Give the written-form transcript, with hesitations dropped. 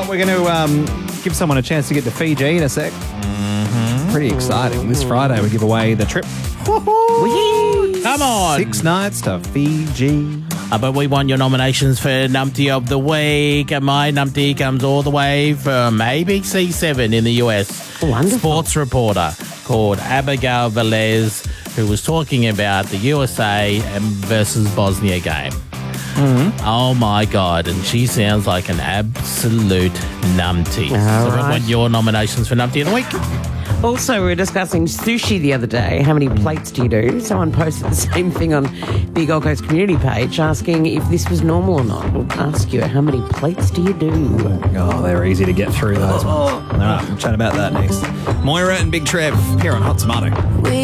we're going to give someone a chance to get to Fiji in a sec. Pretty exciting. This Friday we give away the trip. Come on. 6 nights to Fiji. But we want your nominations for Numpty of the Week. My Numpty comes all the way from ABC7 in the US. Wonderful. Sports reporter called Abigail Velez, who was talking about the USA versus Bosnia game. Oh, my God. And she sounds like an absolute numpty. So I want your nominations for Numpty of the Week. Also, we were discussing sushi the other day. How many plates do you do? Someone posted the same thing on the Gold Coast community page asking if this was normal or not. We'll ask you, how many plates do you do? Oh, they're easy to get through those ones. All right, we'll chat about that next. Moira and Big Trev here on Hot Tomato.